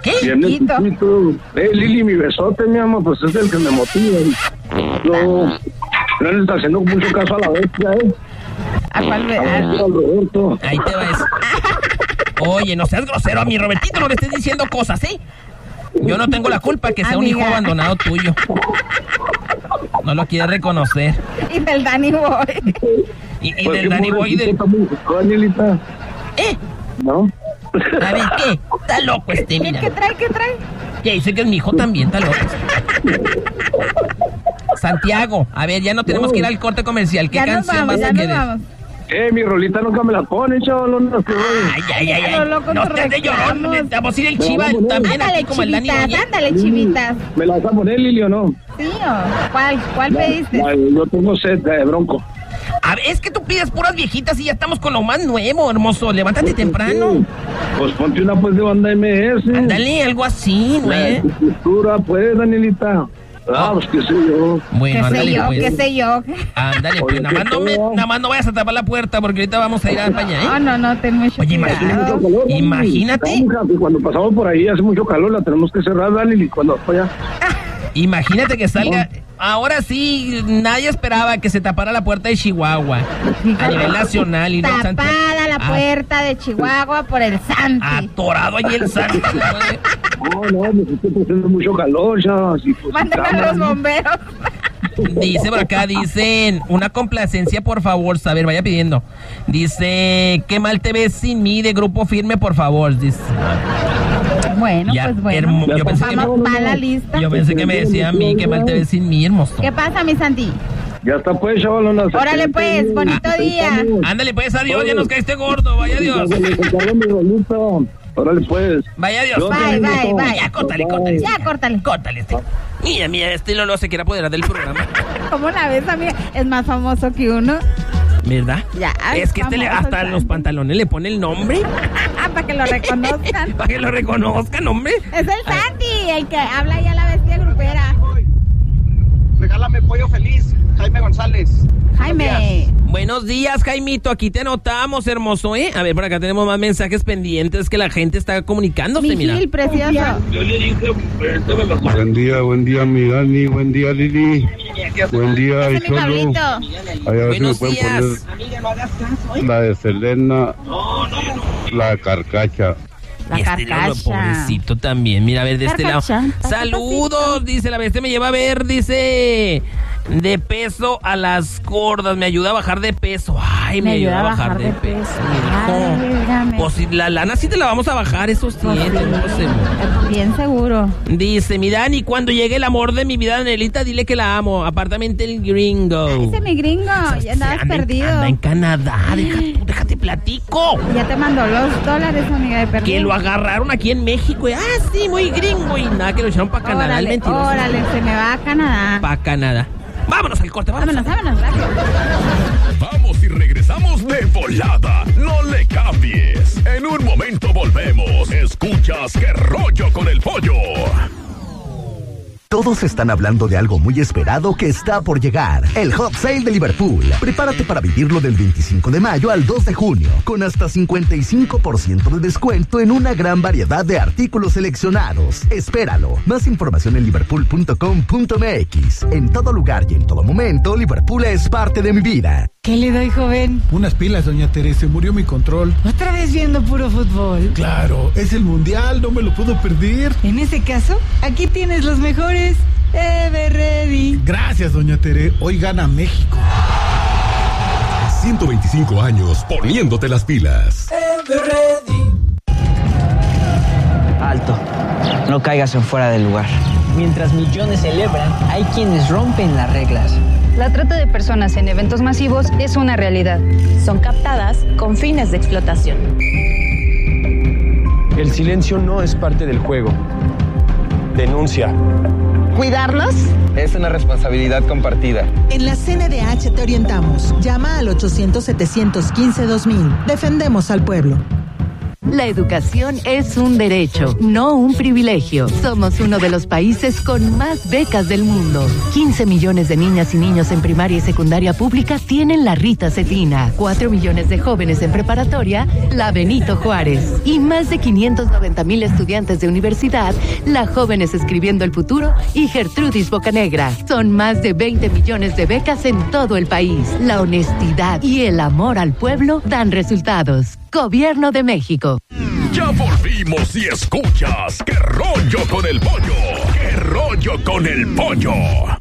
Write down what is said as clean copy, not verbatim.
¿Qué? Viene chiquito. Lili, mi besote, mi amor, pues es el que me motiva. No le está haciendo mucho caso a la bestia, ¿A cuál Roberto. Ahí te va eso. Oye, no seas grosero a mi Robertito, no le estés diciendo cosas, ¿eh? Yo no tengo la culpa que sea un hijo abandonado tuyo. No lo quieres reconocer. Y del Danny Boy. Y del Danny Boy del... Danielita. ¿No? A ver, ¿qué? Está loco mira. ¿Qué trae? Ya dice que es mi hijo también, está loco. Santiago, a ver, ya no tenemos que ir al corte comercial. ¿Qué canción vas a querer? Mi rolita nunca me la pone, chaval. Ay. No estés de llorón. Necesitamos ir el Chiva también aquí como el Dani. Ándale, chivitas. ¿Me la vas a poner, Lili, o no? Sí, ¿cuál pediste? Yo tengo sed de Bronco. A ver, es que tú pides puras viejitas y ya estamos con lo más nuevo, hermoso. Levántate temprano. Pues ponte una pues de banda MS. Ándale, algo así, ¿no? Cultura, pues, Danielita. Pues qué sé yo. Bueno, ándale, pues. ¿Qué sé yo? Ándale, pues, nada más no vayas a tapar la puerta porque ahorita vamos a ir a España, ¿eh? No, ten mucho cuidado. Imagínate. Cuando pasamos por ahí hace mucho calor, la tenemos que cerrar, Dani, cuando vaya. Imagínate que salga... Ahora sí, nadie esperaba que se tapara la puerta de Chihuahua a nivel nacional. Y tapada la puerta de Chihuahua por el Santi. Atorado allí el Santi. No, me estoy pasando mucho calor, ya. Mándenme a los bomberos. Dice por acá, dicen, una complacencia, por favor. A ver, vaya pidiendo. Dice, qué mal te ves sin mí, de Grupo Firme, por favor. Dice. Bueno, ya, pues bueno. Yo pensé la lista. Yo pensé que me decía a mí, qué mal te ves sin mí, hermoso. ¿Qué pasa, mi Santi? Ya está, pues, chavalonas. Órale, pues, bonito día. Ándale, pues, adiós, ya nos caíste gordo, vaya adiós. Órale, pues. Vaya adiós. Bye. Ya, córtale. Ya, córtale. Córtale. Mira, este Lolo se quiere apoderar del programa. ¿Cómo la ves, amiga? Es más famoso que uno. ¿Verdad? Ya. Es que hasta en los pantalones le pone el nombre. Para que lo reconozcan. Para que lo reconozcan, hombre. Es el Santi, el que habla ya la bestia grupera. Regálame pollo feliz, Jaime González. Jaime. Buenos días, Jaimito. Aquí te anotamos, hermoso, ¿eh? A ver, por acá tenemos más mensajes pendientes que la gente está comunicándose, mira. Gil, precioso. Buen día, mi Dani. Buen día, Lili. Buen día, Isolo. Buenos días. La de Selena. La Carcacha. La Carcacha. Pobrecito también. Mira, a ver, de este lado. Saludos, dice la bestia, me lleva a ver, dice... De peso a las gordas, me ayuda a bajar de peso. Ay, me ayuda a bajar de peso. Pues si la lana sí te la vamos a bajar, eso sí, bien seguro. Dice, mi Dani, cuando llegue el amor de mi vida, Danielita, dile que la amo. Apartamente el gringo. Ese mi gringo, ya andabas perdido. Anda en Canadá, déjate platico. Ya te mandó los $, amiga, de perdido. Que lo agarraron aquí en México. Sí, muy gringo. Y nada, que lo echaron para Canadá, el mentiroso. Órale, se me va a Canadá. Para Canadá. Vámonos al corte, vámonos, rápido. Vamos y regresamos de volada. No le cambies. En un momento volvemos. Escuchas Qué Rollo con el Pollo. Todos están hablando de algo muy esperado que está por llegar. El Hot Sale de Liverpool. Prepárate para vivirlo del 25 de mayo al 2 de junio, con hasta 55% de descuento en una gran variedad de artículos seleccionados. Espéralo. Más información en liverpool.com.mx. En todo lugar y en todo momento, Liverpool es parte de mi vida. ¿Qué le doy, joven? Unas pilas, doña Teresa, murió mi control. ¿Otra vez viendo puro fútbol? Claro, es el mundial, no me lo puedo perder. En ese caso, aquí tienes los mejores. Everready. Gracias, doña Tere, hoy gana México. 125 años poniéndote las pilas. Everready. Alto, no caigas en fuera del lugar. Mientras millones celebran, hay quienes rompen las reglas. La trata de personas en eventos masivos es una realidad. Son captadas con fines de explotación. El silencio no es parte del juego. Denuncia. ¿Cuidarlos? Es una responsabilidad compartida. En la CNDH te orientamos. Llama al 800-715-2000. Defendemos al pueblo. La educación es un derecho, no un privilegio. Somos uno de los países con más becas del mundo. 15 millones de niñas y niños en primaria y secundaria pública tienen la Rita Cetina. 4 millones de jóvenes en preparatoria, la Benito Juárez. Y más de 590,000 estudiantes de universidad, la Jóvenes Escribiendo el Futuro y Gertrudis Bocanegra. Son más de 20 millones de becas en todo el país. La honestidad y el amor al pueblo dan resultados. Gobierno de México. Ya volvimos y escuchas ¿Qué rollo con el pollo? ¿Qué rollo con el pollo?